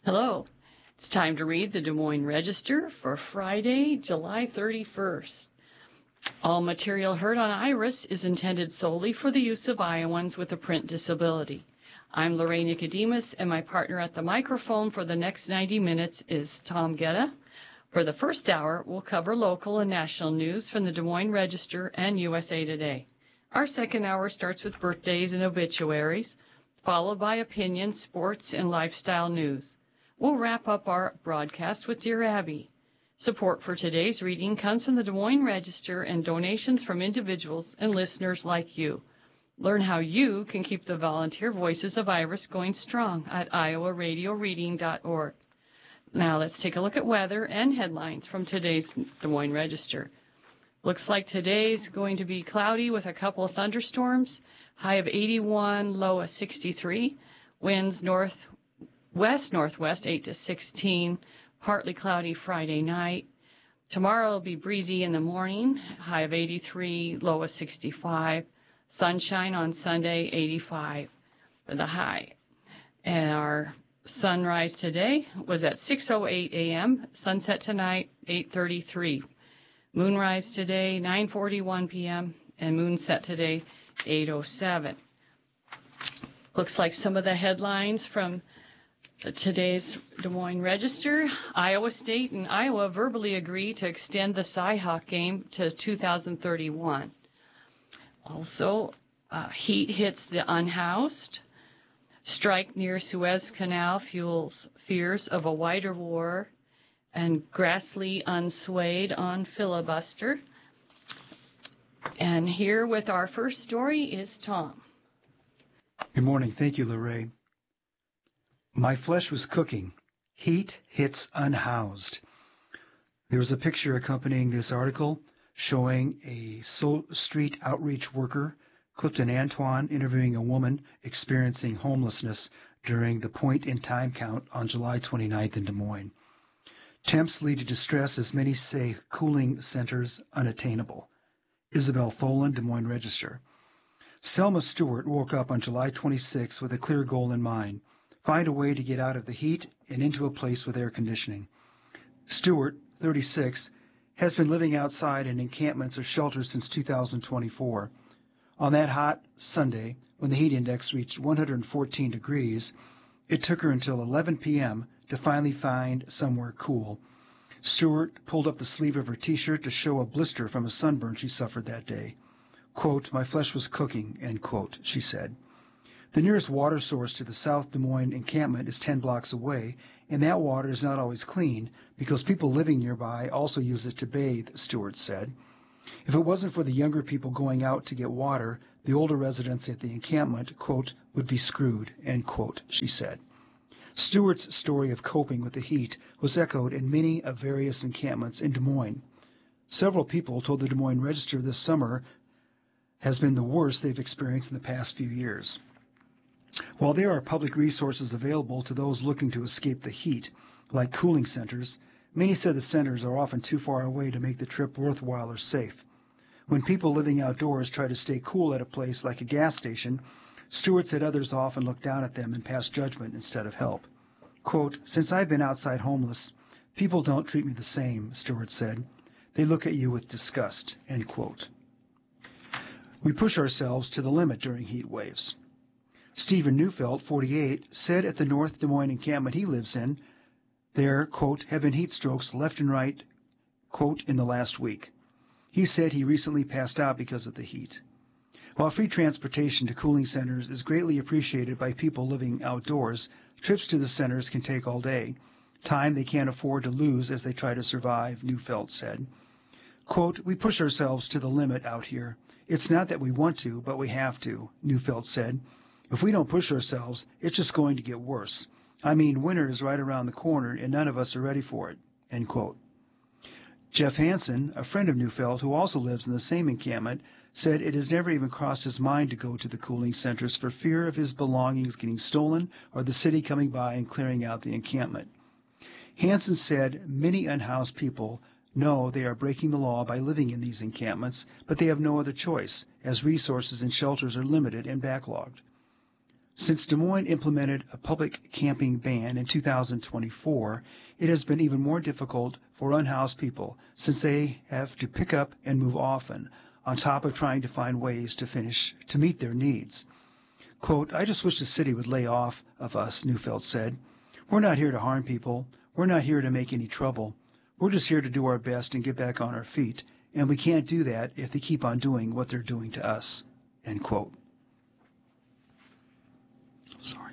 Hello. It's time to read the Des Moines Register for Friday, July 31st. All material heard on IRIS is intended solely for the use of Iowans with a print disability. I'm Lorraine Nicodemus, and my partner at the microphone for the next 90 minutes is Tom Getta. For the first hour, we'll cover local and national news from the Des Moines Register and USA Today. Our second hour starts with birthdays and obituaries, followed by opinion, sports, and lifestyle news. We'll wrap up our broadcast with Dear Abby. Support for today's reading comes from the Des Moines Register and donations from individuals and listeners like you. Learn how you can keep the volunteer voices of IRIS going strong at iowaradioreading.org. Now let's take a look at weather and headlines from today's Des Moines Register. Looks like today's going to be cloudy with a couple of thunderstorms, high of 81, low of 63, winds northwest 8 to 16, partly cloudy Friday night. Tomorrow will be breezy in the morning, high of 83, low of 65, sunshine on Sunday, 85 for the high. And our sunrise today was at 6:08 a.m., sunset tonight, 8:33. Moonrise today, 9:41 p.m., and moonset today, 8:07. Looks like some of the headlines from today's Des Moines Register. Iowa State and Iowa verbally agree to extend the Cy-Hawk game to 2031. Also, heat hits the unhoused. Strike near Suez Canal fuels fears of a wider war. And Grassley unswayed on filibuster. And here with our first story is Tom. Good morning. Thank you, Lorraine. My flesh was cooking. Heat hits unhoused. There was a picture accompanying this article showing a street outreach worker, Clifton Antoine, interviewing a woman experiencing homelessness during the point-in-time count on July 29th in Des Moines. Temps lead to distress as many say cooling centers unattainable. Isabel Folan, Des Moines Register. Selma Stewart woke up on July 26 with a clear goal in mind: find a way to get out of the heat and into a place with air conditioning. Stewart, 36, has been living outside in encampments or shelters since 2024. On that hot Sunday, when the heat index reached 114 degrees, it took her until 11 p.m. to finally find somewhere cool. Stewart pulled up the sleeve of her T-shirt to show a blister from a sunburn she suffered that day. Quote, "My flesh was cooking," end quote, she said. The nearest water source to the South Des Moines encampment is 10 blocks away, and that water is not always clean because people living nearby also use it to bathe, Stewart said. If it wasn't for the younger people going out to get water, the older residents at the encampment, quote, would be screwed, end quote, she said. Stewart's story of coping with the heat was echoed in many of various encampments in Des Moines. Several people told the Des Moines Register this summer has been the worst they've experienced in the past few years. While there are public resources available to those looking to escape the heat, like cooling centers, many said the centers are often too far away to make the trip worthwhile or safe. When people living outdoors try to stay cool at a place like a gas station, Stewart said others often look down at them and pass judgment instead of help. Quote, "Since I've been outside homeless, people don't treat me the same," Stewart said. "They look at you with disgust," end quote. We push ourselves to the limit during heat waves. Stephen Neufeld, 48, said at the North Des Moines encampment he lives in, there, quote, have been heat strokes left and right, quote, in the last week. He said he recently passed out because of the heat. While free transportation to cooling centers is greatly appreciated by people living outdoors, trips to the centers can take all day, time they can't afford to lose as they try to survive, Neufeld said. Quote, "We push ourselves to the limit out here. It's not that we want to, but we have to," Neufeld said. "If we don't push ourselves, it's just going to get worse. I mean, winter is right around the corner, and none of us are ready for it," end quote. Jeff Hansen, a friend of Neufeld who also lives in the same encampment, said it has never even crossed his mind to go to the cooling centers for fear of his belongings getting stolen or the city coming by and clearing out the encampment. Hansen said many unhoused people know they are breaking the law by living in these encampments, but they have no other choice, as resources and shelters are limited and backlogged. Since Des Moines implemented a public camping ban in 2024, it has been even more difficult for unhoused people since they have to pick up and move often, on top of trying to find ways to meet their needs. Quote, "I just wish the city would lay off of us," Neufeld said. "We're not here to harm people. We're not here to make any trouble. We're just here to do our best and get back on our feet, and we can't do that if they keep on doing what they're doing to us." End quote. Sorry.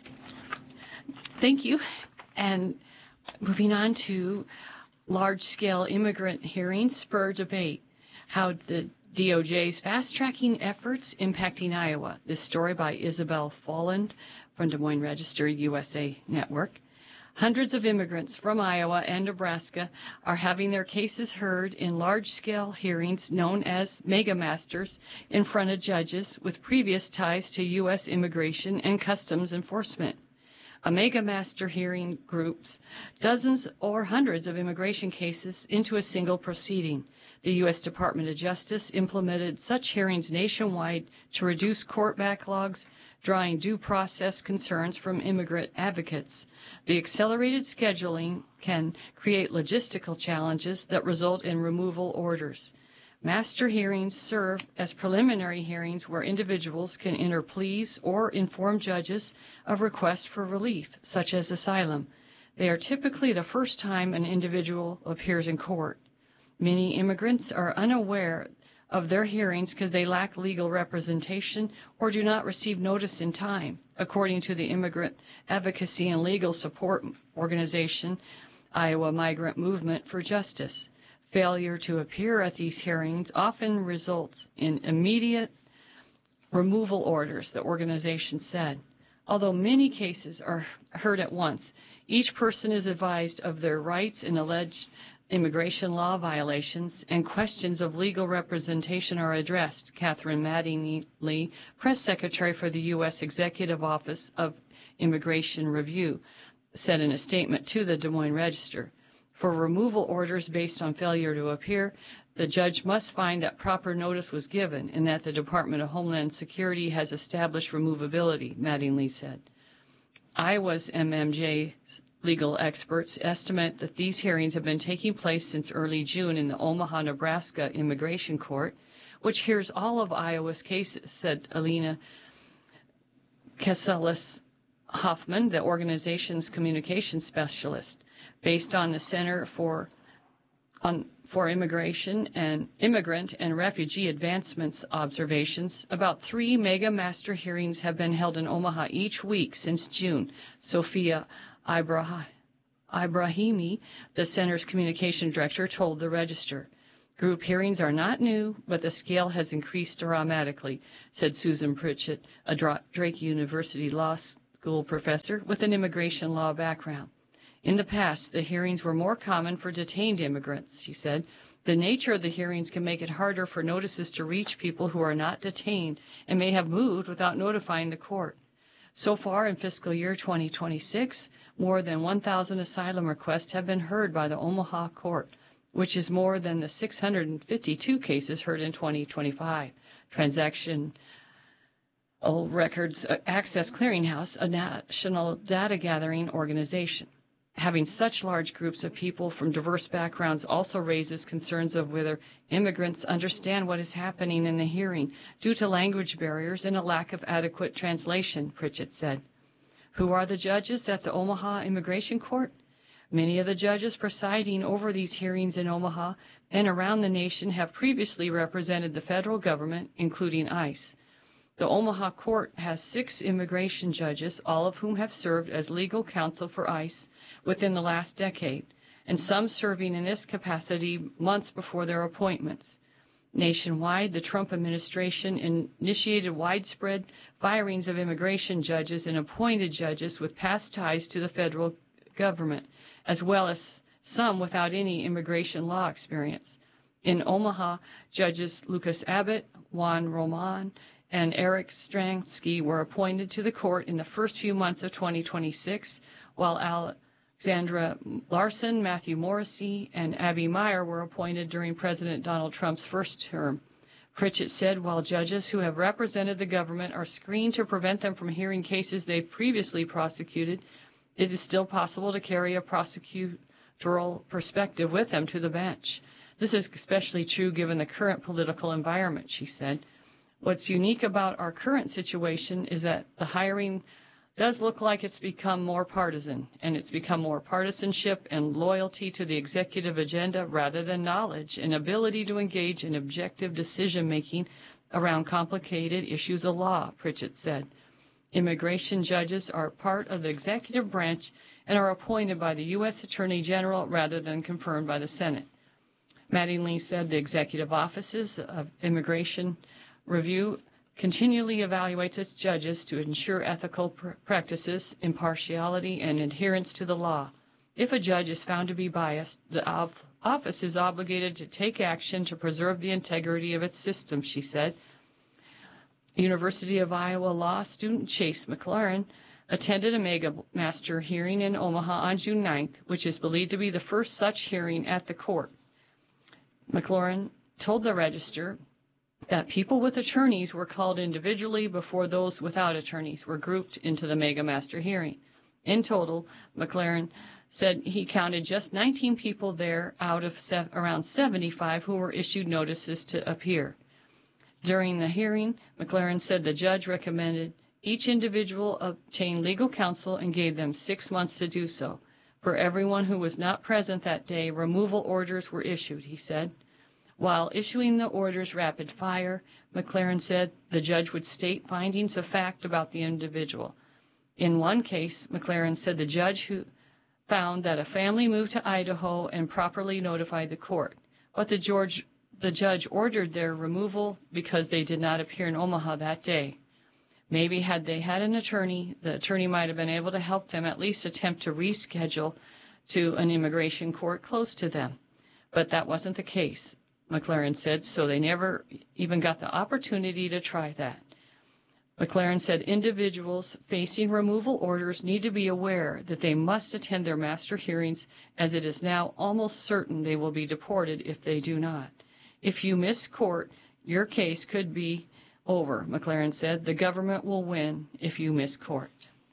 Thank you. And moving on to large-scale immigrant hearings spur debate. How the DOJ's fast-tracking efforts impacting Iowa. This story by Isabel Folland from Des Moines Register USA Network. Hundreds of immigrants from Iowa and Nebraska are having their cases heard in large-scale hearings known as Mega Masters in front of judges with previous ties to U.S. immigration and customs enforcement. A Mega Master hearing groups dozens or hundreds of immigration cases into a single proceeding. The U.S. Department of Justice implemented such hearings nationwide to reduce court backlogs, drawing due process concerns from immigrant advocates. The accelerated scheduling can create logistical challenges that result in removal orders. Master hearings serve as preliminary hearings where individuals can enter pleas or inform judges of requests for relief, such as asylum. They are typically the first time an individual appears in court. Many immigrants are unaware of their hearings because they lack legal representation or do not receive notice in time, according to the Immigrant Advocacy and Legal Support Organization, Iowa Migrant Movement for Justice. Failure to appear at these hearings often results in immediate removal orders, the organization said. Although many cases are heard at once, each person is advised of their rights and alleged immigration law violations, and questions of legal representation are addressed, Catherine Mattingly, press secretary for the U.S. Executive Office of Immigration Review, said in a statement to the Des Moines Register. For removal orders based on failure to appear, the judge must find that proper notice was given and that the Department of Homeland Security has established removability, Mattingly said. Iowa's MMJ's legal experts estimate that these hearings have been taking place since early June in the Omaha, Nebraska Immigration Court, which hears all of Iowa's cases, said Alina Caselis Hoffman, the organization's communications specialist. Based on the Center for Immigrant and Refugee Advancement's observations, about 3 mega master hearings have been held in Omaha each week since June. Sophia Ibrahimi, the center's communication director, told the Register. Group hearings are not new, but the scale has increased dramatically, said Susan Pritchett, a Drake University Law School professor with an immigration law background. In the past, the hearings were more common for detained immigrants, she said. The nature of the hearings can make it harder for notices to reach people who are not detained and may have moved without notifying the court. So far in fiscal year 2026, more than 1,000 asylum requests have been heard by the Omaha court, which is more than the 652 cases heard in 2025. Transaction Records Access Clearinghouse, a national data gathering organization. Having such large groups of people from diverse backgrounds also raises concerns of whether immigrants understand what is happening in the hearing due to language barriers and a lack of adequate translation, Pritchett said. Who are the judges at the Omaha Immigration Court? Many of the judges presiding over these hearings in Omaha and around the nation have previously represented the federal government, including ICE. The Omaha court has 6 immigration judges, all of whom have served as legal counsel for ICE within the last decade, and some serving in this capacity months before their appointments. Nationwide, the Trump administration initiated widespread firings of immigration judges and appointed judges with past ties to the federal government, as well as some without any immigration law experience. In Omaha, judges Lucas Abbott, Juan Roman, and Eric Stransky were appointed to the court in the first few months of 2026, while Alexandra Larson, Matthew Morrissey, and Abby Meyer were appointed during President Donald Trump's first term. Pritchett said while judges who have represented the government are screened to prevent them from hearing cases they've previously prosecuted, it is still possible to carry a prosecutorial perspective with them to the bench. This is especially true given the current political environment, she said. What's unique about our current situation is that the hiring does look like it's become more partisan, and it's become more partisanship and loyalty to the executive agenda rather than knowledge and ability to engage in objective decision-making around complicated issues of law, Pritchett said. Immigration judges are part of the executive branch and are appointed by the U.S. Attorney General rather than confirmed by the Senate. Mattingly said the executive offices of Immigration Review continually evaluates its judges to ensure ethical practices, impartiality, and adherence to the law. If a judge is found to be biased, the office is obligated to take action to preserve the integrity of its system, she said. University of Iowa law student Chase McLaren attended a Mega Master hearing in Omaha on June 9th, which is believed to be the first such hearing at the court. McLaren told the Register that people with attorneys were called individually before those without attorneys were grouped into the Mega Master hearing. In total, McLaren said he counted just 19 people there out of around 75 who were issued notices to appear. During the hearing, McLaren said the judge recommended each individual obtain legal counsel and gave them 6 months to do so. For everyone who was not present that day, removal orders were issued, he said. While issuing the orders rapid fire, McLaren said the judge would state findings of fact about the individual. In one case, McLaren said the judge who found that a family moved to Idaho and properly notified the court, but the judge ordered their removal because they did not appear in Omaha that day. Maybe had they had an attorney, the attorney might have been able to help them at least attempt to reschedule to an immigration court close to them. But that wasn't the case, McLaren said, so they never even got the opportunity to try that. McLaren said individuals facing removal orders need to be aware that they must attend their master hearings, as it is now almost certain they will be deported if they do not. If you miss court, your case could be over, McLaren said. The government will win if you miss court.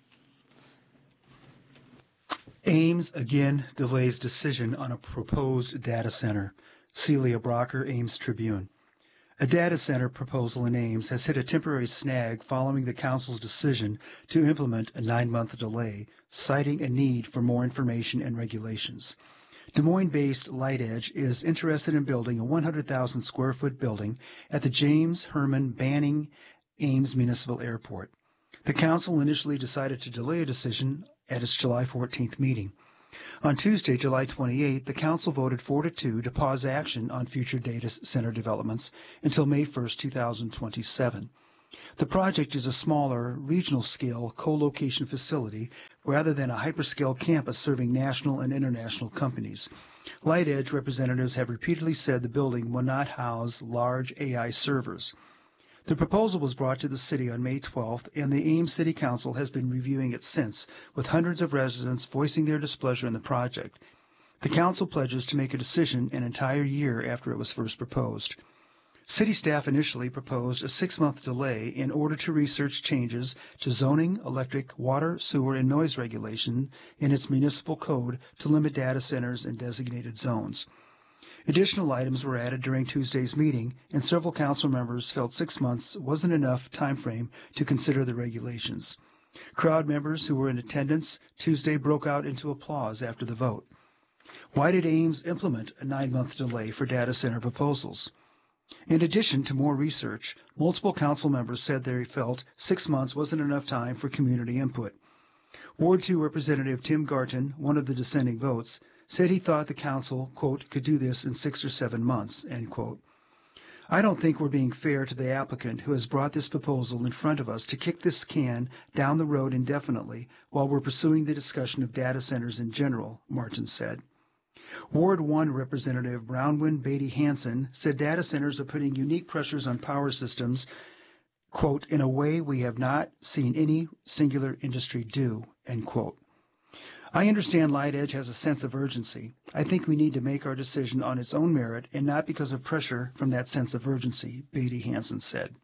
Ames again delays decision on a proposed data center. Celia Brocker, Ames Tribune. A data center proposal in Ames has hit a temporary snag following the council's decision to implement a 9-month delay, citing a need for more information and regulations. Des Moines-based LightEdge is interested in building a 100,000 square foot building at the James Herman Banning Ames Municipal Airport. The council initially decided to delay a decision at its July 14th meeting. On Tuesday, July 28, the council voted 4-2 to pause action on future data center developments until May 1, 2027. The project is a smaller, regional-scale co-location facility rather than a hyperscale campus serving national and international companies. LightEdge representatives have repeatedly said the building will not house large AI servers. The proposal was brought to the city on May 12th, and the Ames City Council has been reviewing it since, with hundreds of residents voicing their displeasure in the project. The council pledges to make a decision an entire year after it was first proposed. City staff initially proposed a 6-month delay in order to research changes to zoning, electric, water, sewer, and noise regulation in its municipal code to limit data centers in designated zones. Additional items were added during Tuesday's meeting, and several council members felt 6 months wasn't enough time frame to consider the regulations. Crowd members who were in attendance Tuesday broke out into applause after the vote. Why did Ames implement a 9-month delay for data center proposals? In addition to more research, multiple council members said they felt 6 months wasn't enough time for community input. Ward 2 Representative Tim Garton, one of the dissenting votes, said he thought the council, quote, could do this in 6 or 7 months, end quote. I don't think we're being fair to the applicant who has brought this proposal in front of us to kick this can down the road indefinitely while we're pursuing the discussion of data centers in general, Martin said. Ward 1 Representative Brownwind Beatty Hansen said data centers are putting unique pressures on power systems, quote, in a way we have not seen any singular industry do, end quote. I understand Light Edge has a sense of urgency. I think we need to make our decision on its own merit and not because of pressure from that sense of urgency, Beatty Hansen said.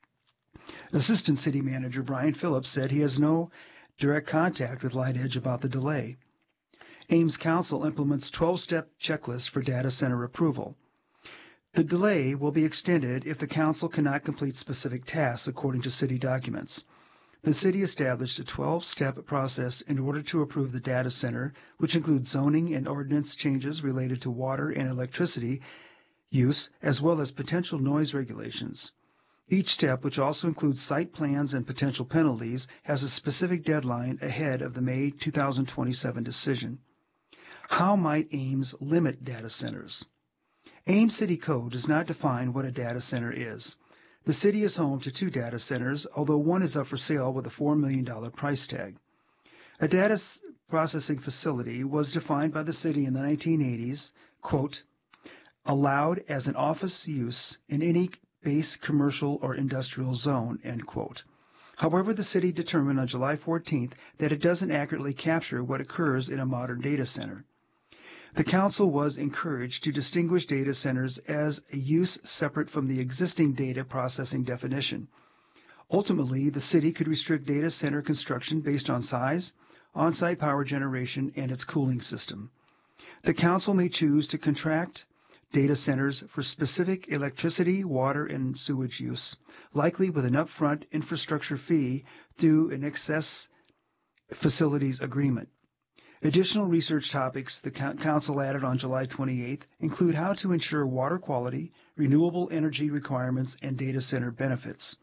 Assistant City Manager Brian Phillips said he has no direct contact with Light Edge about the delay. Ames Council implements 12-step checklist for data center approval. The delay will be extended if the council cannot complete specific tasks according to city documents. The city established a 12-step process in order to approve the data center, which includes zoning and ordinance changes related to water and electricity use, as well as potential noise regulations. Each step, which also includes site plans and potential penalties, has a specific deadline ahead of the May 2027 decision. How might Ames limit data centers? Ames City Code does not define what a data center is. The city is home to 2 data centers, although one is up for sale with a $4 million price tag. A data processing facility was defined by the city in the 1980s, quote, allowed as an office use in any base commercial or industrial zone, end quote. However, the city determined on July 14th that it doesn't accurately capture what occurs in a modern data center. The council was encouraged to distinguish data centers as a use separate from the existing data processing definition. Ultimately, the city could restrict data center construction based on size, on-site power generation, and its cooling system. The council may choose to contract data centers for specific electricity, water, and sewage use, likely with an upfront infrastructure fee through an excess facilities agreement. Additional research topics the Council added on July 28th include how to ensure water quality, renewable energy requirements, and data center benefits.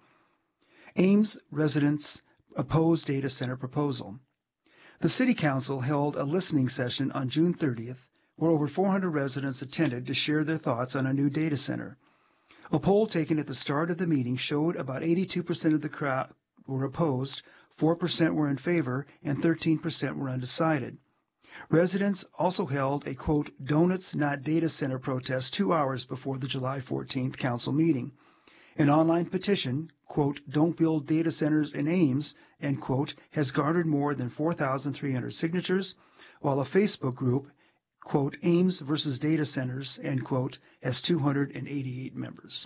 Ames residents oppose data center proposal. The City Council held a listening session on June 30th where over 400 residents attended to share their thoughts on a new data center. A poll taken at the start of the meeting showed about 82% of the crowd were opposed, 4% were in favor, and 13% were undecided. Residents also held a, quote, donuts not data center protest 2 hours before the July 14th council meeting. An online petition, quote, don't build data centers in Ames, end quote, has garnered more than 4,300 signatures, while a Facebook group, quote, Ames versus data centers, end quote, has 288 members.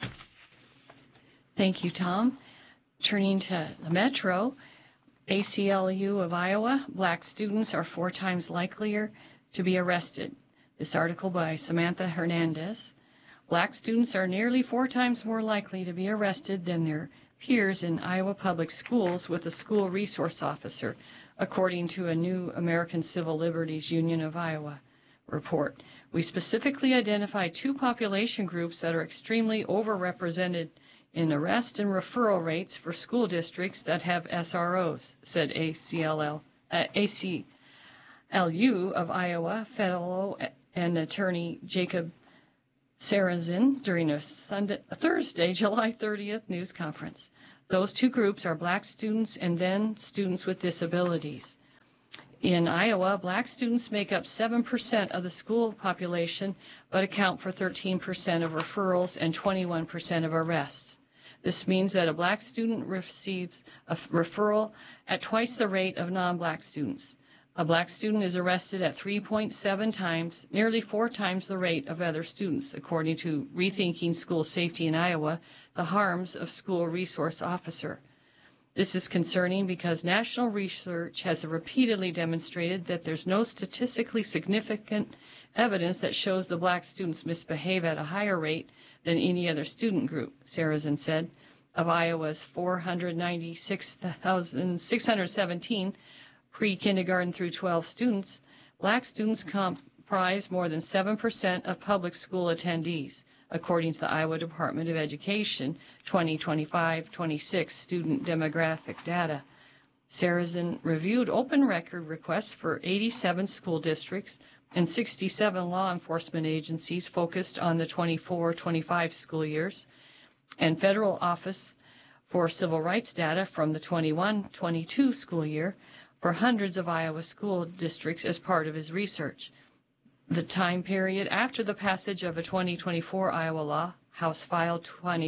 Thank you, Tom. Turning to the Metro, ACLU of Iowa, black students are 4 times likelier to be arrested. This article by Samantha Hernandez. Black students are nearly 4 times more likely to be arrested than their peers in Iowa public schools with a school resource officer, according to a new American Civil Liberties Union of Iowa report. We specifically identified 2 population groups that are extremely overrepresented in arrest and referral rates for school districts that have SROs, said ACLU of Iowa fellow and attorney Jacob Sarazin during a Thursday, July 30th news conference. Those 2 groups are black students and then students with disabilities. In Iowa, black students make up 7% of the school population, but account for 13% of referrals and 21% of arrests. This means that a black student receives a referral at twice the rate of non-black students. A black student is arrested at 3.7 times, nearly 4 times the rate of other students, according to Rethinking School Safety in Iowa, the harms of school resource officer. This is concerning because national research has repeatedly demonstrated that there's no statistically significant evidence that shows the black students misbehave at a higher rate than any other student group, Sarazin said. Of Iowa's 496,617 pre-kindergarten through 12 students, black students comprise more than 7% of public school attendees, according to the Iowa Department of Education 2025-26 student demographic data. Sarazin reviewed open record requests for 87 school districts and 67 law enforcement agencies focused on the 24-25 school years, and Federal Office for Civil Rights data from the 21-22 school year for hundreds of Iowa school districts as part of his research. The time period after the passage of a 2024 Iowa law, House File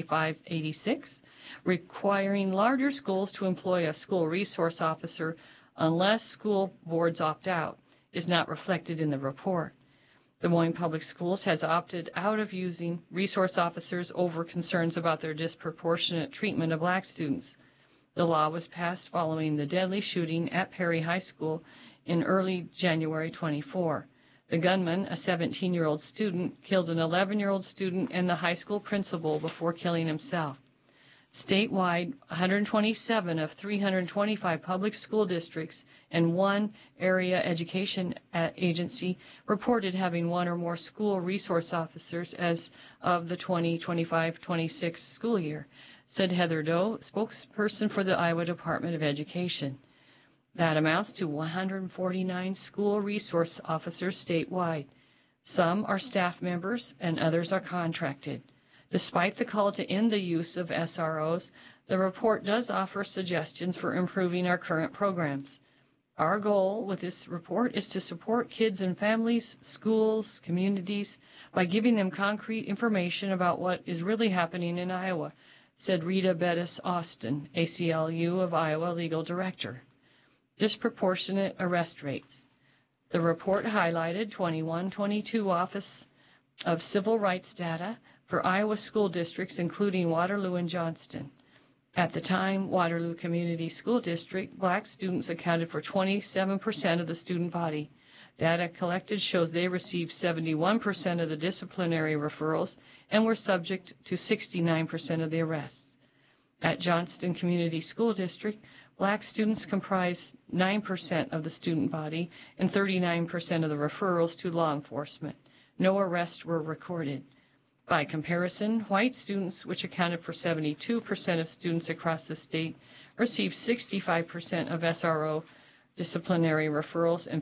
2586, requiring larger schools to employ a school resource officer unless school boards opt out, is not reflected in the report. Des Moines Public Schools has opted out of using resource officers over concerns about their disproportionate treatment of black students. The law was passed following the deadly shooting at Perry High School in early January 24. The gunman, a 17-year-old student, killed an 11-year-old student and the high school principal before killing himself. Statewide, 127 of 325 public school districts and one area education agency reported having one or more school resource officers as of the 2025-26 school year, said Heather Doe, spokesperson for the Iowa Department of Education. That amounts to 149 school resource officers statewide. Some are staff members and others are contracted. Despite the call to end the use of SROs, the report does offer suggestions for improving our current programs. Our goal with this report is to support kids and families, schools, communities, by giving them concrete information about what is really happening in Iowa, said Rita Bettis Austin, ACLU of Iowa Legal Director. Disproportionate arrest rates. The report highlighted 21-22 Office of Civil Rights data for Iowa school districts, including Waterloo and Johnston. At the time, Waterloo Community School District, black students accounted for 27% of the student body. Data collected shows they received 71% of the disciplinary referrals and were subject to 69% of the arrests. At Johnston Community School District, black students comprised 9% of the student body and 39% of the referrals to law enforcement. No arrests were recorded. By comparison, white students, which accounted for 72% of students across the state, received 65% of SRO disciplinary referrals and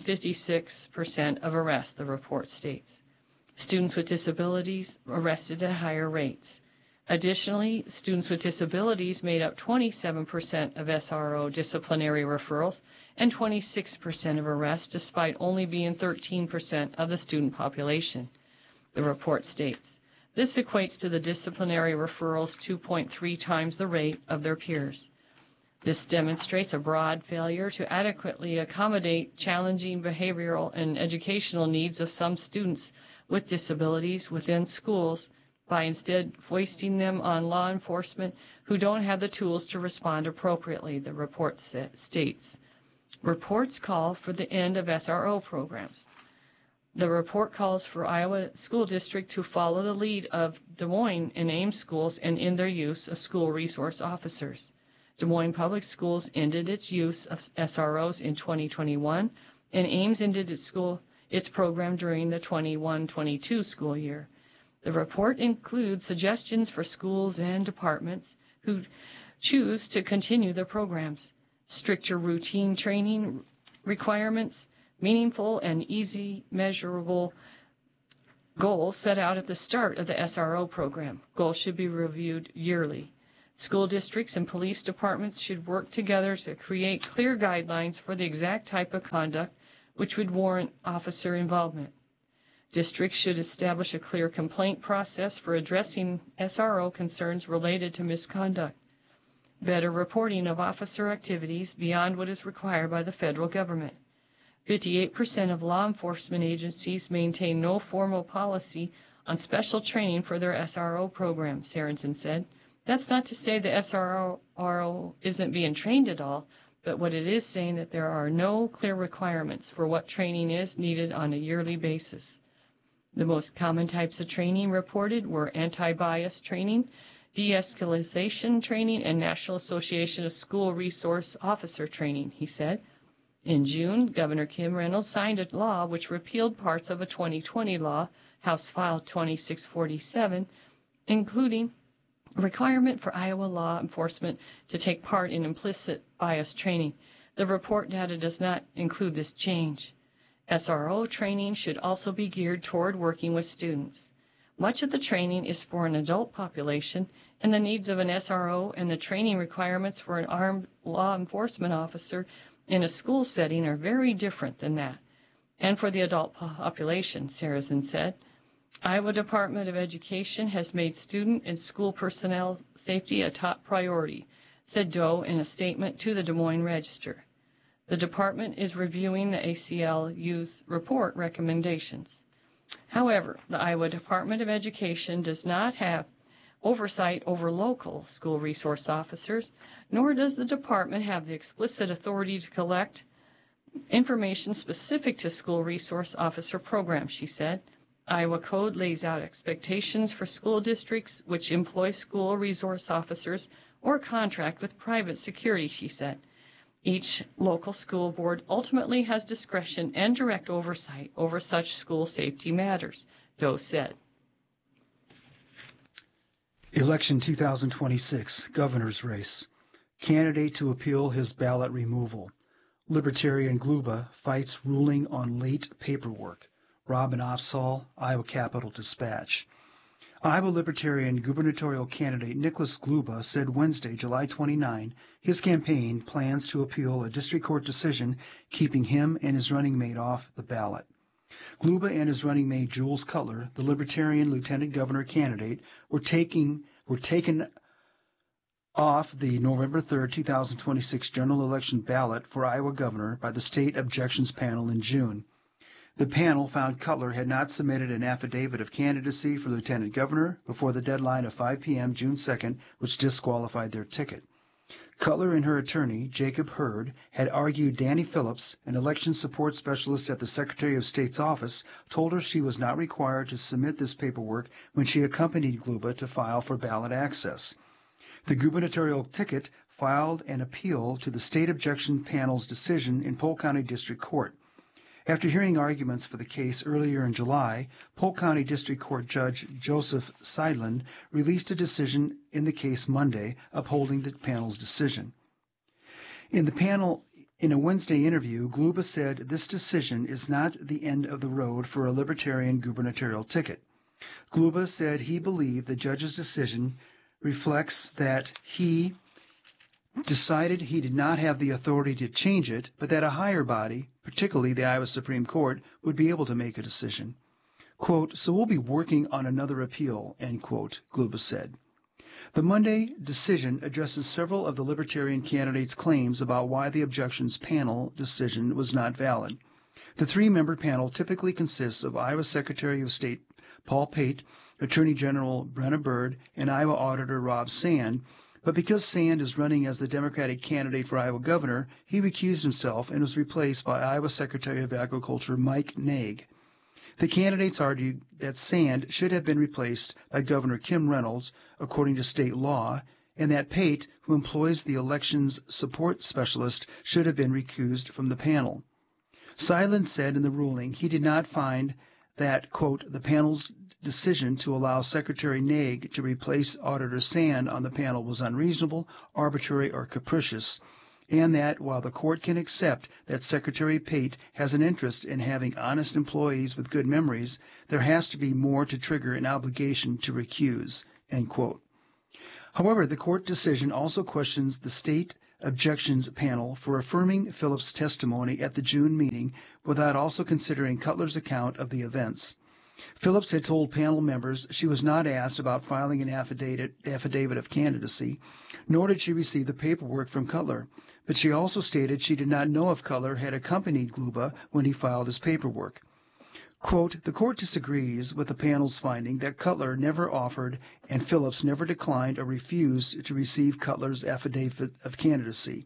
56% of arrests, the report states. Students with disabilities arrested at higher rates. Additionally, students with disabilities made up 27% of SRO disciplinary referrals and 26% of arrests, despite only being 13% of the student population, the report states. This equates to the disciplinary referrals 2.3 times the rate of their peers. This demonstrates a broad failure to adequately accommodate challenging behavioral and educational needs of some students with disabilities within schools by instead foisting them on law enforcement who don't have the tools to respond appropriately, the report states. Reports call for the end of SRO programs. The report calls for Iowa School District to follow the lead of Des Moines and Ames schools and end their use of school resource officers. Des Moines Public Schools ended its use of SROs in 2021, and Ames ended its program during the 21-22 school year. The report includes suggestions for schools and departments who choose to continue their programs, stricter routine training requirements, meaningful and easy measurable goals set out at the start of the SRO program. Goals should be reviewed yearly. School districts and police departments should work together to create clear guidelines for the exact type of conduct which would warrant officer involvement. Districts should establish a clear complaint process for addressing SRO concerns related to misconduct. Better reporting of officer activities beyond what is required by the federal government. 58% of law enforcement agencies maintain no formal policy on special training for their SRO program, Sorensen said. That's not to say the SRO isn't being trained at all, but what it is saying that there are no clear requirements for what training is needed on a yearly basis. The most common types of training reported were anti-bias training, de-escalation training, and National Association of School Resource Officer training, he said. In June, Governor Kim Reynolds signed a law which repealed parts of a 2020 law, House File 2647, including a requirement for Iowa law enforcement to take part in implicit bias training. The report data does not include this change. SRO training should also be geared toward working with students. Much of the training is for an adult population, and the needs of an SRO and the training requirements for an armed law enforcement officer in a school setting are very different than that. And for the adult population, Sorensen said. Iowa Department of Education has made student and school personnel safety a top priority, said Doe in a statement to the Des Moines Register. The department is reviewing the ACLU's report recommendations. However, the Iowa Department of Education does not have oversight over local school resource officers, nor does the department have the explicit authority to collect information specific to school resource officer programs, she said. Iowa Code lays out expectations for school districts which employ school resource officers or contract with private security, she said. Each local school board ultimately has discretion and direct oversight over such school safety matters, Doe said. Election 2026, governor's race. Candidate to appeal his ballot removal. Libertarian Gluba fights ruling on late paperwork. Robin Offsall, Iowa Capital Dispatch. Iowa Libertarian gubernatorial candidate Nicholas Gluba said Wednesday, July 29, his campaign plans to appeal a district court decision keeping him and his running mate off the ballot. Gluba and his running mate Jules Cutler, the Libertarian lieutenant governor candidate, were taken off the November 3, 2026 general election ballot for Iowa governor by the state objections panel in June. The panel found Cutler had not submitted an affidavit of candidacy for lieutenant governor before the deadline of 5 p.m. June 2nd, which disqualified their ticket. Cutler and her attorney, Jacob Hurd, had argued Danny Phillips, an election support specialist at the Secretary of State's office, told her she was not required to submit this paperwork when she accompanied Gluba to file for ballot access. The gubernatorial ticket filed an appeal to the state objection panel's decision in Polk County District Court. After hearing arguments for the case earlier in July, Polk County District Court Judge Joseph Seidland released a decision in the case Monday upholding the panel's decision. In a Wednesday interview, Gluba said this decision is not the end of the road for a libertarian gubernatorial ticket. Gluba said he believed the judge's decision reflects that he decided he did not have the authority to change it, but that a higher body, particularly the Iowa Supreme Court, would be able to make a decision. Quote, "So we'll be working on another appeal," end quote, Gluba said. The Monday decision addresses several of the Libertarian candidates' claims about why the objections panel decision was not valid. The three-member panel typically consists of Iowa Secretary of State Paul Pate, Attorney General Brenna Bird, and Iowa Auditor Rob Sand, but because Sand is running as the Democratic candidate for Iowa governor, he recused himself and was replaced by Iowa Secretary of Agriculture Mike Naig. The candidates argued that Sand should have been replaced by Governor Kim Reynolds, according to state law, and that Pate, who employs the elections support specialist, should have been recused from the panel. Seidland said in the ruling he did not find that, quote, the panel's decision to allow Secretary Naig to replace Auditor Sand on the panel was unreasonable, arbitrary, or capricious, and that while the court can accept that Secretary Pate has an interest in having honest employees with good memories, there has to be more to trigger an obligation to recuse, end quote. However, the court decision also questions the state objections panel for affirming Phillips' testimony at the June meeting without also considering Cutler's account of the events. Phillips had told panel members she was not asked about filing an affidavit of candidacy, nor did she receive the paperwork from Cutler, but she also stated she did not know if Cutler had accompanied Gluba when he filed his paperwork. Quote, the court disagrees with the panel's finding that Cutler never offered and Phillips never declined or refused to receive Cutler's affidavit of candidacy,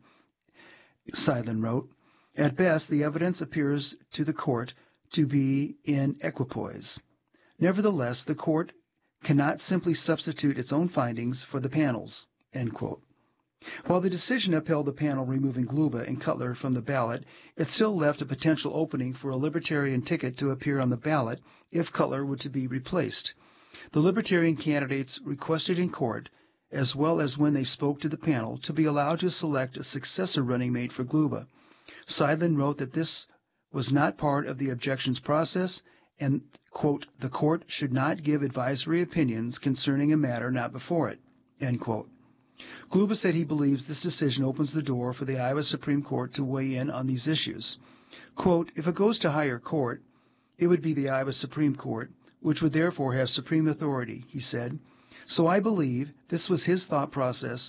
Seidland wrote. At best, the evidence appears to the court to be in equipoise. Nevertheless, the court cannot simply substitute its own findings for the panel's, end quote. While the decision upheld the panel removing Gluba and Cutler from the ballot, it still left a potential opening for a Libertarian ticket to appear on the ballot if Cutler were to be replaced. The Libertarian candidates requested in court, as well as when they spoke to the panel, to be allowed to select a successor running mate for Gluba. Seidland wrote that this was not part of the objections process and, quote, the court should not give advisory opinions concerning a matter not before it, end quote. Gluba said he believes this decision opens the door for the Iowa Supreme Court to weigh in on these issues. Quote, if it goes to higher court, it would be the Iowa Supreme Court, which would therefore have supreme authority, he said. So I believe this was his thought process,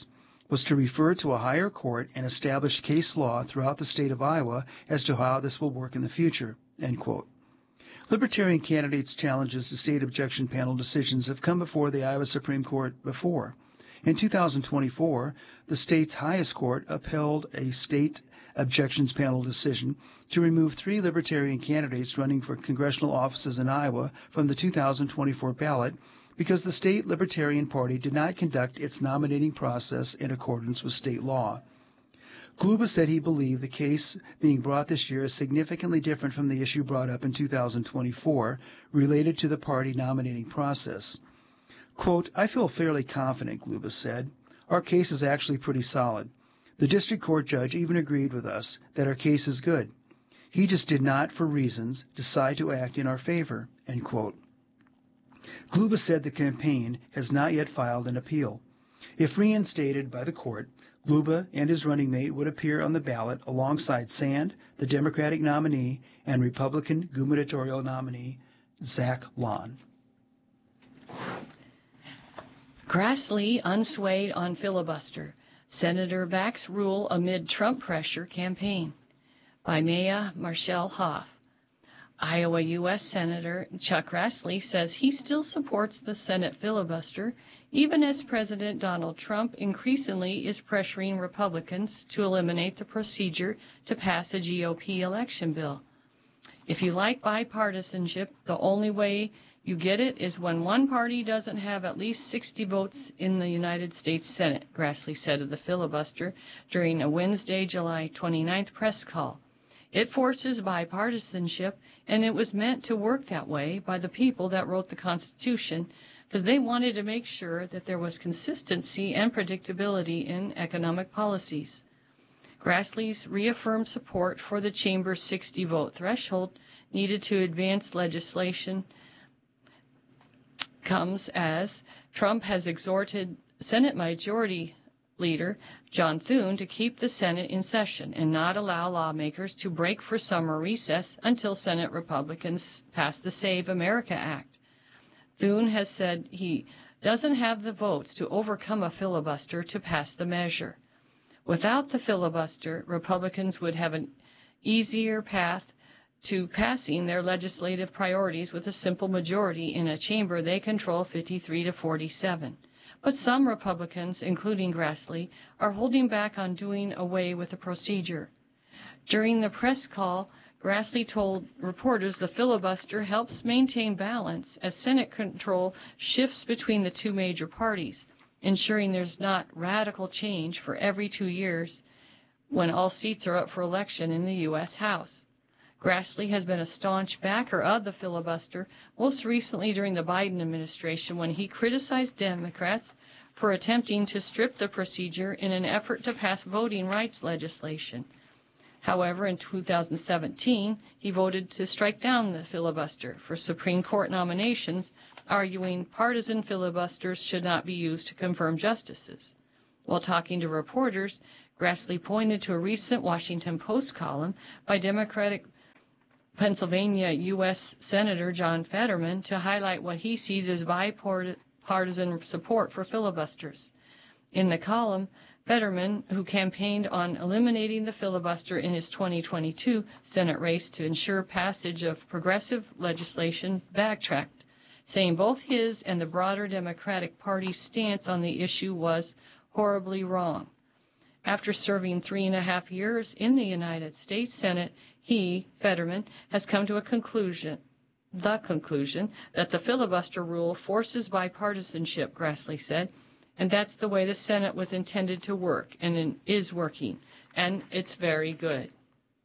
was to refer to a higher court and establish case law throughout the state of Iowa as to how this will work in the future, end quote. Libertarian candidates' challenges to state objection panel decisions have come before the Iowa Supreme Court before. In 2024, the state's highest court upheld a state objections panel decision to remove 3 Libertarian candidates running for congressional offices in Iowa from the 2024 ballot because the state Libertarian Party did not conduct its nominating process in accordance with state law. Gluba said he believed the case being brought this year is significantly different from the issue brought up in 2024 related to the party nominating process. Quote, "I feel fairly confident," Gluba said. "Our case is actually pretty solid. The district court judge even agreed with us that our case is good. He just did not, for reasons, decide to act in our favor," end quote. Gluba said the campaign has not yet filed an appeal. If reinstated by the court, Gluba and his running mate would appear on the ballot alongside Sand, the Democratic nominee, and Republican gubernatorial nominee Zach Lahn. Grassley unswayed on filibuster. Senator backs rule amid Trump pressure campaign. By Maya Marshall Hoff. Iowa U.S. Senator Chuck Grassley says he still supports the Senate filibuster, even as President Donald Trump increasingly is pressuring Republicans to eliminate the procedure to pass a GOP election bill. "If you like bipartisanship, the only way you get it is when one party doesn't have at least 60 votes in the United States Senate," Grassley said of the filibuster during a Wednesday, July 29th press call. "It forces bipartisanship, and it was meant to work that way by the people that wrote the Constitution because they wanted to make sure that there was consistency and predictability in economic policies." Grassley's reaffirmed support for the chamber's 60-vote threshold needed to advance legislation comes as Trump has exhorted Senate Majority Leader John Thune to keep the Senate in session and not allow lawmakers to break for summer recess until Senate Republicans pass the Save America Act. Thune has said he doesn't have the votes to overcome a filibuster to pass the measure. Without the filibuster, Republicans would have an easier path to passing their legislative priorities with a simple majority in a chamber they control 53-47. But some Republicans, including Grassley, are holding back on doing away with the procedure. During the press call, Grassley told reporters the filibuster helps maintain balance as Senate control shifts between the two major parties, ensuring there's not radical change for every 2 years when all seats are up for election in the U.S. House. Grassley has been a staunch backer of the filibuster, most recently during the Biden administration when he criticized Democrats for attempting to strip the procedure in an effort to pass voting rights legislation. However, in 2017, he voted to strike down the filibuster for Supreme Court nominations, arguing partisan filibusters should not be used to confirm justices. While talking to reporters, Grassley pointed to a recent Washington Post column by Democratic Pennsylvania U.S. Senator John Fetterman to highlight what he sees as bipartisan support for filibusters. In the column, Fetterman, who campaigned on eliminating the filibuster in his 2022 Senate race to ensure passage of progressive legislation, backtracked, saying both his and the broader Democratic Party's stance on the issue was horribly wrong. After serving 3.5 years in the United States Senate, he, Fetterman, has come to the conclusion that the filibuster rule forces bipartisanship, Grassley said, and that's the way the Senate was intended to work, and it is working, and it's very good.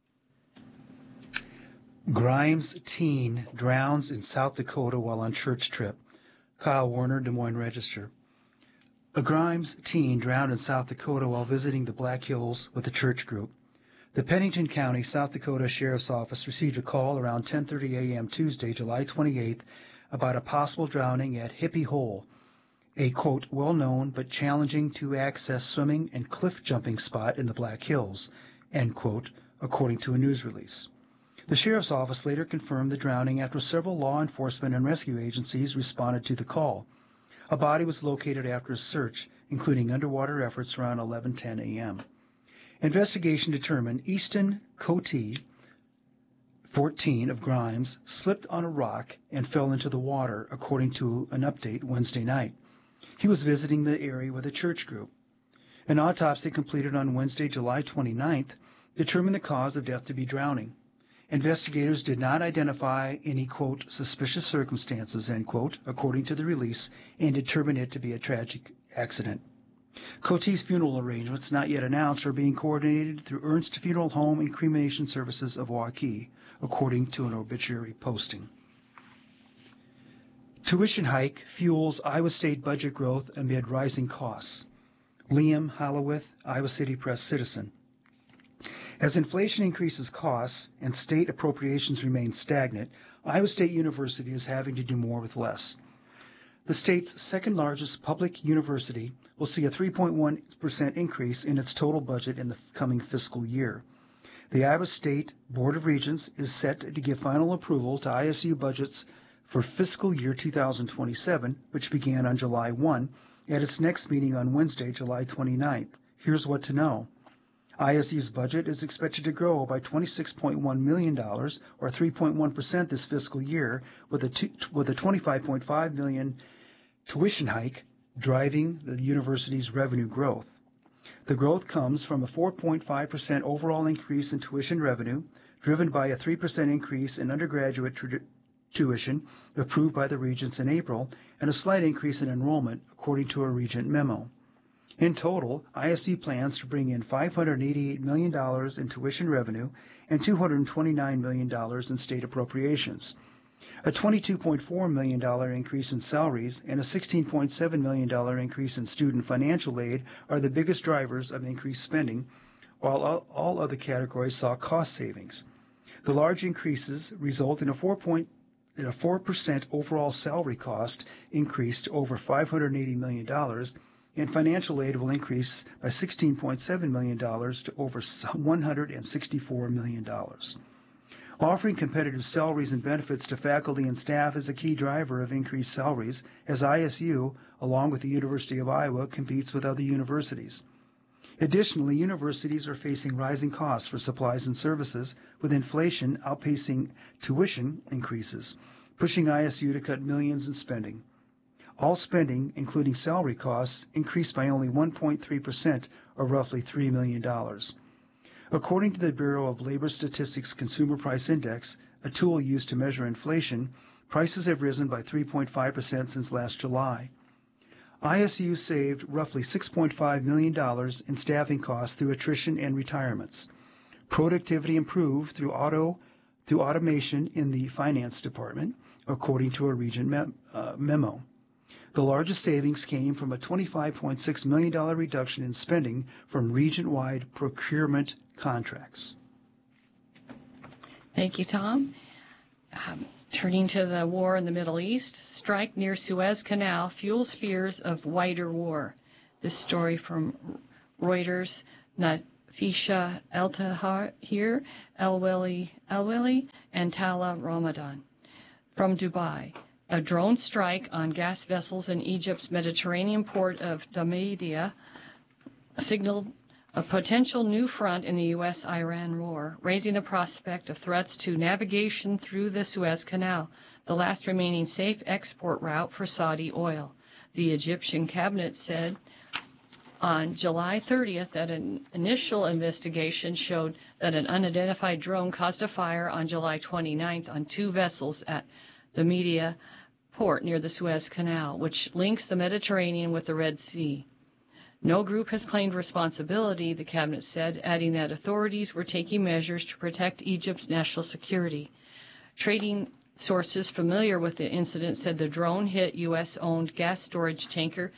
Grimes teen drowns in South Dakota while on church trip. Kyle Warner, Des Moines Register. A Grimes teen drowned in South Dakota while visiting the Black Hills with a church group. The Pennington County, South Dakota Sheriff's Office received a call around 10:30 a.m. Tuesday, July 28th, about a possible drowning at Hippie Hole, a, quote, well-known but challenging to access swimming and cliff jumping spot in the Black Hills, end quote, according to a news release. The Sheriff's Office later confirmed the drowning after several law enforcement and rescue agencies responded to the call. A body was located after a search, including underwater efforts around 11:10 a.m. Investigation determined Easton Cote, 14 of Grimes, slipped on a rock and fell into the water, according to an update Wednesday night. He was visiting the area with a church group. An autopsy completed on Wednesday, July 29th, determined the cause of death to be drowning. Investigators did not identify any, quote, suspicious circumstances, end quote, according to the release, and determined it to be a tragic accident. Cote's funeral arrangements, not yet announced, are being coordinated through Ernst Funeral Home and Cremation Services of Waukee, according to an obituary posting. Tuition hike fuels Iowa State budget growth amid rising costs. Liam Hollowith, Iowa City Press Citizen. As inflation increases costs and state appropriations remain stagnant, Iowa State University is having to do more with less. The state's second largest public university will see a 3.1% increase in its total budget in the coming fiscal year. The Iowa State Board of Regents is set to give final approval to ISU budgets for fiscal year 2027, which began on July 1, at its next meeting on Wednesday, July 29th. Here's what to know. ISU's budget is expected to grow by $26.1 million, or 3.1% this fiscal year, with a $25.5 million tuition hike driving the university's revenue growth. The growth comes from a 4.5% overall increase in tuition revenue, driven by a 3% increase in undergraduate tuition approved by the regents in April, and a slight increase in enrollment, according to a regent memo. In total, ISU plans to bring in $588 million in tuition revenue and $229 million in state appropriations. A $22.4 million increase in salaries and a $16.7 million increase in student financial aid are the biggest drivers of increased spending, while all other categories saw cost savings. The large increases result in a 4% overall salary cost increase to over $580 million, and financial aid will increase by $16.7 million to over $164 million. Offering competitive salaries and benefits to faculty and staff is a key driver of increased salaries, as ISU, along with the University of Iowa, competes with other universities. Additionally, universities are facing rising costs for supplies and services, with inflation outpacing tuition increases, pushing ISU to cut millions in spending. All spending, including salary costs, increased by only 1.3%, or roughly $3 million. According to the Bureau of Labor Statistics Consumer Price Index, a tool used to measure inflation, prices have risen by 3.5% since last July. ISU saved roughly $6.5 million in staffing costs through attrition and retirements. Productivity improved through automation in the finance department, according to a regent memo. The largest savings came from a $25.6 million reduction in spending from regent-wide procurement contracts. Thank you, Tom. Turning to the war in the Middle East, strike near Suez Canal fuels fears of wider war. This story from Reuters, Nafisha El-Tahir, El-Weli, and Tala Ramadan. From Dubai, a drone strike on gas vessels in Egypt's Mediterranean port of Damietta signaled a potential new front in the U.S.-Iran war, raising the prospect of threats to navigation through the Suez Canal, the last remaining safe export route for Saudi oil. The Egyptian cabinet said on July 30th that an initial investigation showed that an unidentified drone caused a fire on July 29th on two vessels at the Damietta port near the Suez Canal, which links the Mediterranean with the Red Sea. No group has claimed responsibility, the cabinet said, adding that authorities were taking measures to protect Egypt's national security. Trading sources familiar with the incident said the drone hit U.S.-owned gas storage tanker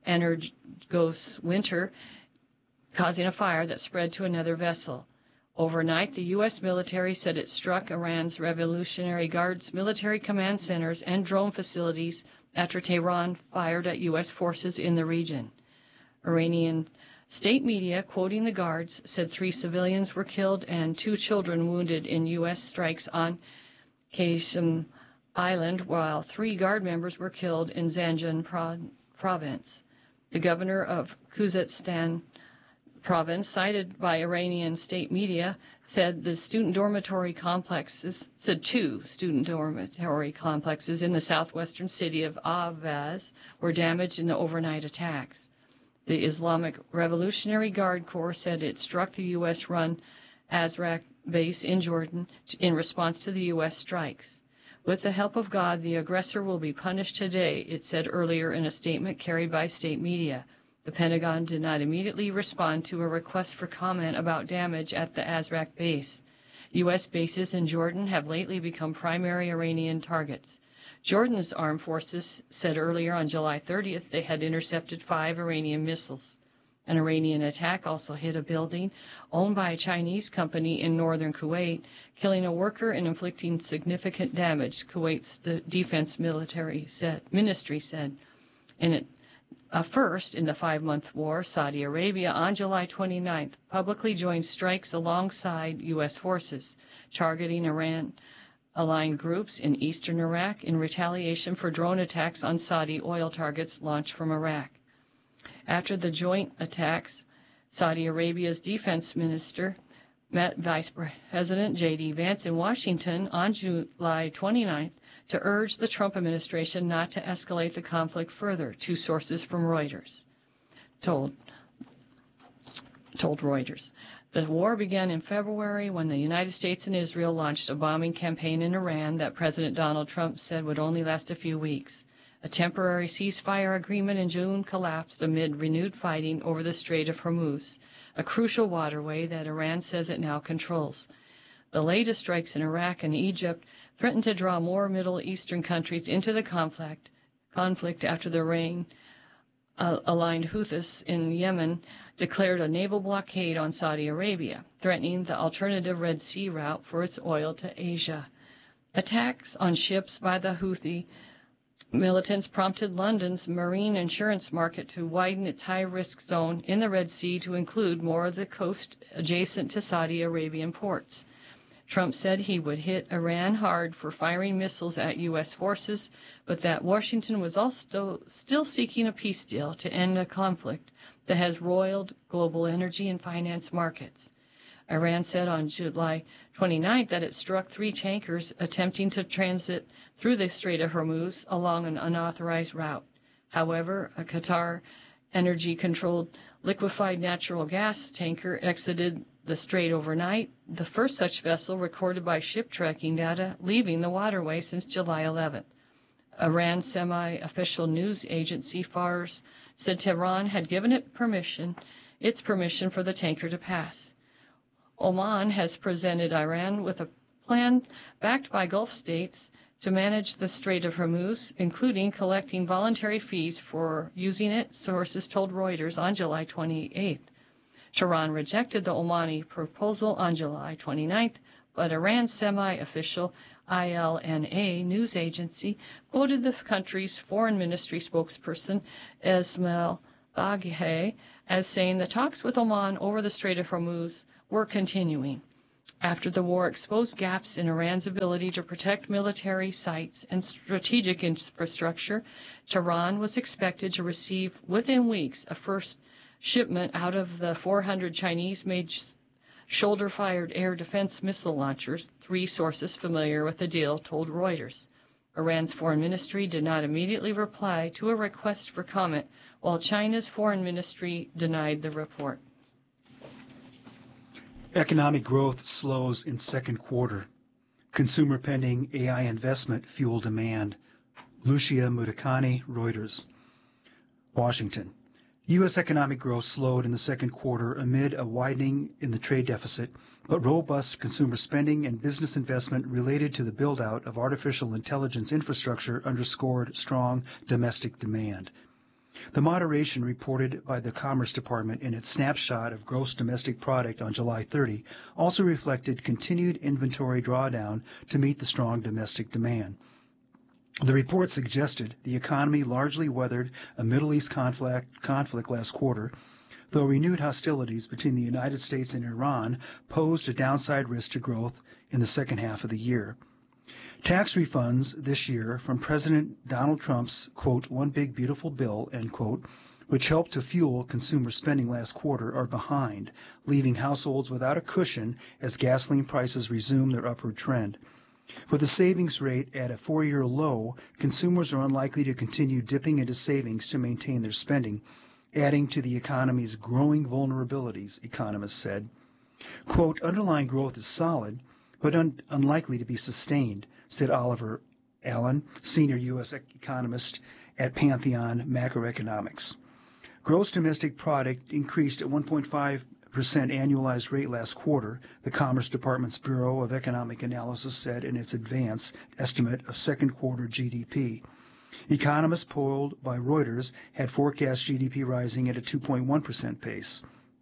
Energos Winter, causing a fire that spread to another vessel. Overnight, the U.S. military said it struck Iran's Revolutionary Guard's military command centers and drone facilities after Tehran fired at U.S. forces in the region. Iranian state media, quoting the guards, said 3 civilians were killed and 2 children wounded in U.S. strikes on Qasem Island, while 3 guard members were killed in Zanjan province. The governor of Khuzestan province, cited by Iranian state media, said two student dormitory complexes in the southwestern city of Ahvaz were damaged in the overnight attacks. The Islamic Revolutionary Guard Corps said it struck the U.S.-run Azraq base in Jordan in response to the U.S. strikes. With the help of God, the aggressor will be punished today, it said earlier in a statement carried by state media. The Pentagon did not immediately respond to a request for comment about damage at the Azraq base. U.S. bases in Jordan have lately become primary Iranian targets. Jordan's armed forces said earlier on July 30th they had intercepted 5 Iranian missiles. An Iranian attack also hit a building owned by a Chinese company in northern Kuwait, killing a worker and inflicting significant damage, Kuwait's defense ministry said. First in the 5-month war, Saudi Arabia on July 29th publicly joined strikes alongside U.S. forces, targeting Iran-aligned groups in eastern Iraq in retaliation for drone attacks on Saudi oil targets launched from Iraq. After the joint attacks, Saudi Arabia's defense minister met Vice President J.D. Vance in Washington on July 29th to urge the Trump administration not to escalate the conflict further, 2 sources from Reuters told Reuters. The war began in February when the United States and Israel launched a bombing campaign in Iran that President Donald Trump said would only last a few weeks. A temporary ceasefire agreement in June collapsed amid renewed fighting over the Strait of Hormuz, a crucial waterway that Iran says it now controls. The latest strikes in Iraq and Egypt threaten to draw more Middle Eastern countries into the conflict after the Iran-aligned Houthis in Yemen declared a naval blockade on Saudi Arabia, threatening the alternative Red Sea route for its oil to Asia. Attacks on ships by the Houthi militants prompted London's marine insurance market to widen its high-risk zone in the Red Sea to include more of the coast adjacent to Saudi Arabian ports. Trump said he would hit Iran hard for firing missiles at U.S. forces, but that Washington was also still seeking a peace deal to end a conflict that has roiled global energy and finance markets. Iran said on July 29th that it struck 3 tankers attempting to transit through the Strait of Hormuz along an unauthorized route. However, a Qatar energy-controlled liquefied natural gas tanker exited the strait overnight, the first such vessel recorded by ship tracking data leaving the waterway since July 11th. Iran's semi-official news agency Fars said Tehran had given its permission for the tanker to pass. Oman has presented Iran with a plan backed by Gulf states to manage the Strait of Hormuz, including collecting voluntary fees for using it, sources told Reuters on July 28th. Tehran rejected the Omani proposal on July 29th, but Iran's semi-official ILNA news agency quoted the country's foreign ministry spokesperson Esmail Baghaei as saying the talks with Oman over the Strait of Hormuz were continuing. After the war exposed gaps in Iran's ability to protect military sites and strategic infrastructure, Tehran was expected to receive within weeks a first shipment out of the 400 Chinese-made shoulder-fired air defense missile launchers, 3 sources familiar with the deal told Reuters. Iran's foreign ministry did not immediately reply to a request for comment, while China's foreign ministry denied the report. Economic growth slows in second quarter. Consumer pending AI investment fuel demand. Lucia Mutakani, Reuters. Washington. U.S. economic growth slowed in the second quarter amid a widening in the trade deficit, but robust consumer spending and business investment related to the build-out of artificial intelligence infrastructure underscored strong domestic demand. The moderation reported by the Commerce Department in its snapshot of gross domestic product on July 30 also reflected continued inventory drawdown to meet the strong domestic demand. The report suggested the economy largely weathered a Middle East conflict last quarter, though renewed hostilities between the United States and Iran posed a downside risk to growth in the second half of the year. Tax refunds this year from President Donald Trump's, quote, one big beautiful bill, end quote, which helped to fuel consumer spending last quarter, are behind, leaving households without a cushion as gasoline prices resume their upward trend. With the savings rate at a 4-year low, consumers are unlikely to continue dipping into savings to maintain their spending, adding to the economy's growing vulnerabilities, economists said. Quote, underlying growth is solid, but unlikely to be sustained, said Oliver Allen, senior U.S. economist at Pantheon Macroeconomics. Gross domestic product increased at 1.5% annualized rate last quarter, the Commerce Department's Bureau of Economic Analysis said in its advance estimate of second quarter GDP. Economists polled by Reuters had forecast GDP rising at a 2.1% pace.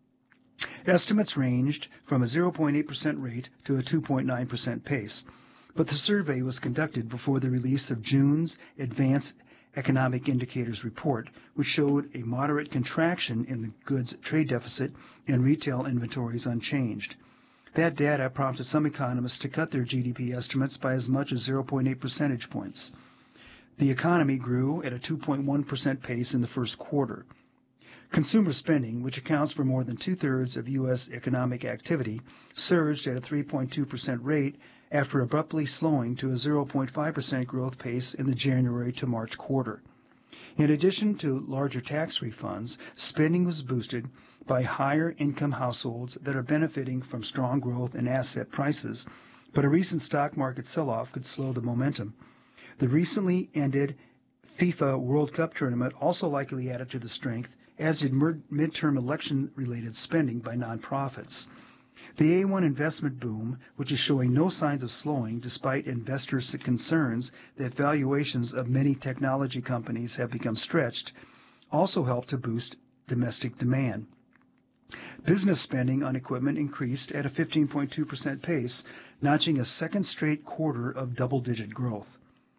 Estimates ranged from a 0.8% rate to a 2.9% pace, but the survey was conducted before the release of June's Advanced Economic Indicators report, which showed a moderate contraction in the goods trade deficit and retail inventories unchanged. That data prompted some economists to cut their GDP estimates by as much as 0.8 percentage points. The economy grew at a 2.1% pace in the first quarter. Consumer spending, which accounts for more than two-thirds of U.S. economic activity, surged at a 3.2% rate after abruptly slowing to a 0.5% growth pace in the January to March quarter. In addition to larger tax refunds, spending was boosted by higher income households that are benefiting from strong growth in asset prices, but a recent stock market sell-off could slow the momentum. The recently ended FIFA World Cup tournament also likely added to the strength, as did midterm election-related spending by nonprofits. The A1 investment boom, which is showing no signs of slowing despite investors' concerns that valuations of many technology companies have become stretched, also helped to boost domestic demand. Business spending on equipment increased at a 15.2% pace, notching a second straight quarter of double-digit growth.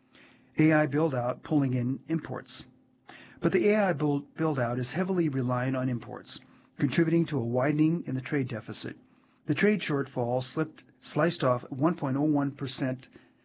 AI build-out pulling in imports. But the AI build-out is heavily reliant on imports, contributing to a widening in the trade deficit. The trade shortfall sliced off 1.01%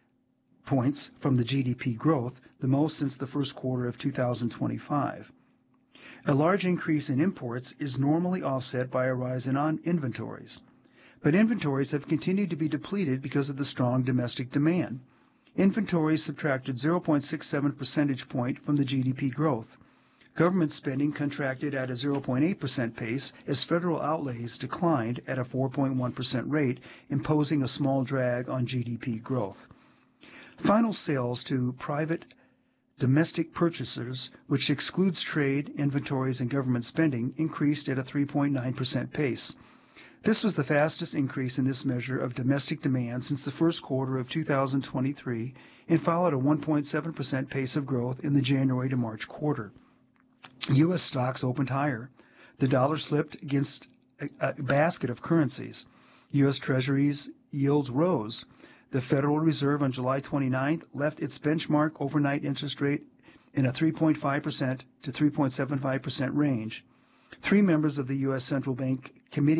points from the GDP growth, the most since the first quarter of 2025. A large increase in imports is normally offset by a rise in inventories. But inventories have continued to be depleted because of the strong domestic demand. Inventories subtracted 0.67 percentage point from the GDP growth. Government spending contracted at a 0.8% pace as federal outlays declined at a 4.1% rate, imposing a small drag on GDP growth. Final sales to private domestic purchasers, which excludes trade, inventories, and government spending, increased at a 3.9% pace. This was the fastest increase in this measure of domestic demand since the first quarter of 2023 and followed a 1.7% pace of growth in the January to March quarter. U.S. stocks opened higher. The dollar slipped against a basket of currencies. U.S. Treasuries yields rose. The Federal Reserve on July 29th left its benchmark overnight interest rate in a 3.5% to 3.75% range. 3 members of the U.S. Central Bank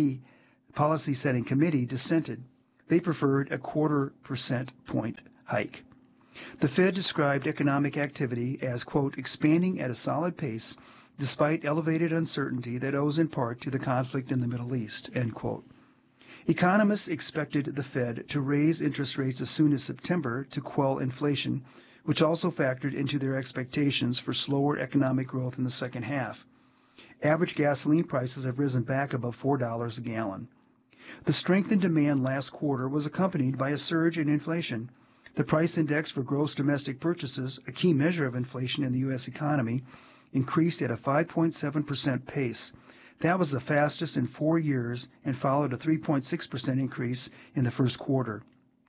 Policy Setting Committee dissented. They preferred a 0.25% point hike. The Fed described economic activity as, quote, expanding at a solid pace despite elevated uncertainty that owes in part to the conflict in the Middle East, end quote. Economists expected the Fed to raise interest rates as soon as September to quell inflation, which also factored into their expectations for slower economic growth in the second half. Average gasoline prices have risen back above $4 a gallon. The strength in demand last quarter was accompanied by a surge in inflation. The price index for gross domestic purchases, a key measure of inflation in the U.S. economy, increased at a 5.7% pace. That was the fastest in 4 years and followed a 3.6% increase in the first quarter.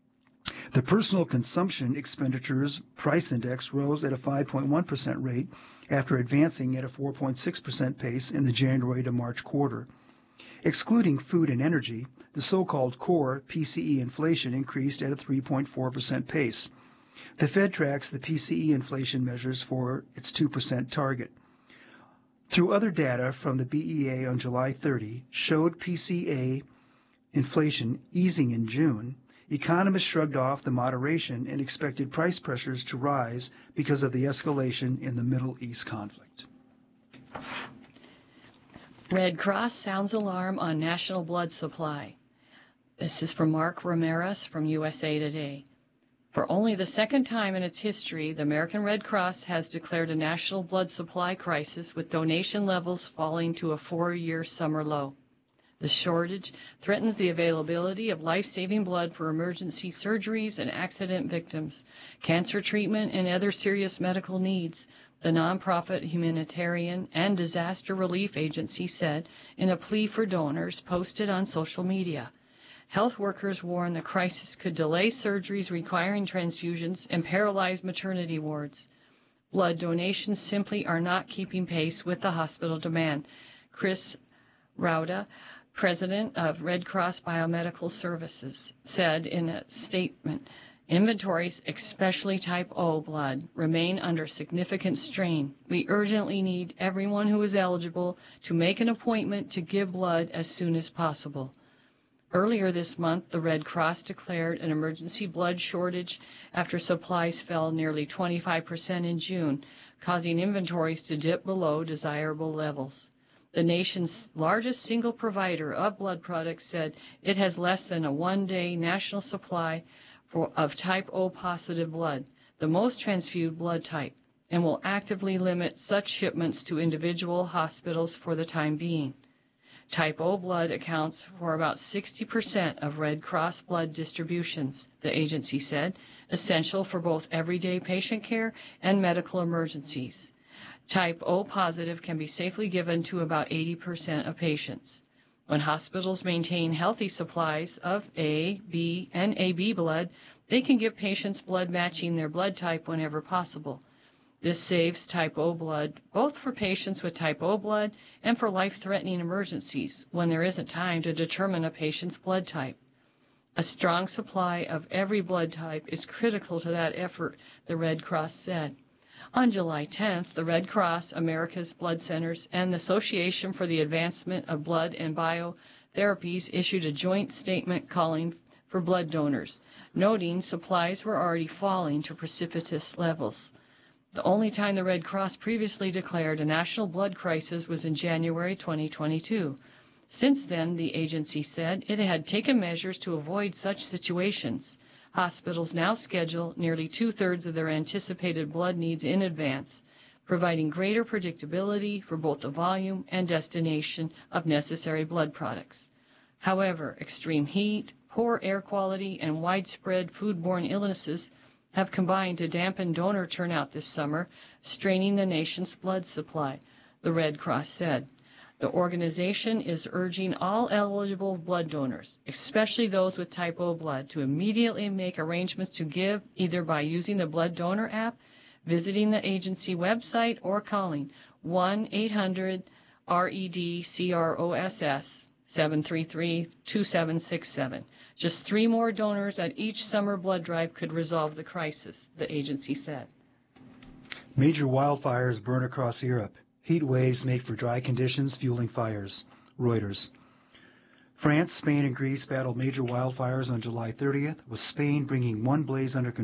The personal consumption expenditures price index rose at a 5.1% rate after advancing at a 4.6% pace in the January to March quarter. Excluding food and energy, the so-called core PCE inflation increased at a 3.4% pace. The Fed tracks the PCE inflation measures for its 2% target. Through other data from the BEA on July 30 showed PCE inflation easing in June, economists shrugged off the moderation and expected price pressures to rise because of the escalation in the Middle East conflict. Red Cross sounds alarm on national blood supply. This is from Mark Ramirez from USA Today. For only the second time in its history, the American Red Cross has declared a national blood supply crisis, with donation levels falling to a 4-year summer low. The shortage threatens the availability of life-saving blood for emergency surgeries and accident victims, cancer treatment, and other serious medical needs, the nonprofit humanitarian and disaster relief agency said in a plea for donors posted on social media. Health workers warn the crisis could delay surgeries requiring transfusions and paralyze maternity wards. Blood donations simply are not keeping pace with the hospital demand. Chris Rauda, president of Red Cross Biomedical Services, said in a statement, inventories, especially type O blood, remain under significant strain. We urgently need everyone who is eligible to make an appointment to give blood as soon as possible. Earlier this month, the Red Cross declared an emergency blood shortage after supplies fell nearly 25% in June, causing inventories to dip below desirable levels. The nation's largest single provider of blood products said it has less than a one-day national supply of type O positive blood, the most transfused blood type, and will actively limit such shipments to individual hospitals for the time being. Type O blood accounts for about 60% of Red Cross blood distributions, the agency said, essential for both everyday patient care and medical emergencies. Type O positive can be safely given to about 80% of patients. When hospitals maintain healthy supplies of A, B, and AB blood, they can give patients blood matching their blood type whenever possible. This saves type O blood, both for patients with type O blood and for life-threatening emergencies when there isn't time to determine a patient's blood type. A strong supply of every blood type is critical to that effort, the Red Cross said. On July 10th, the Red Cross, America's Blood Centers, and the Association for the Advancement of Blood and Biotherapies issued a joint statement calling for blood donors, noting supplies were already falling to precipitous levels. The only time the Red Cross previously declared a national blood crisis was in January 2022. Since then, the agency said it had taken measures to avoid such situations. Hospitals now schedule nearly 2/3 of their anticipated blood needs in advance, providing greater predictability for both the volume and destination of necessary blood products. However, extreme heat, poor air quality, and widespread foodborne illnesses have combined to dampen donor turnout this summer, straining the nation's blood supply, the Red Cross said. The organization is urging all eligible blood donors, especially those with type O blood, to immediately make arrangements to give, either by using the Blood Donor app, visiting the agency website, or calling 1-800-RED-CROSS 733-2767. Just 3 more donors at each summer blood drive could resolve the crisis, the agency said. Major wildfires burn across Europe. Heat waves make for dry conditions, fueling fires. Reuters. France, Spain, and Greece battled major wildfires on July 30th, with Spain bringing one blaze under control.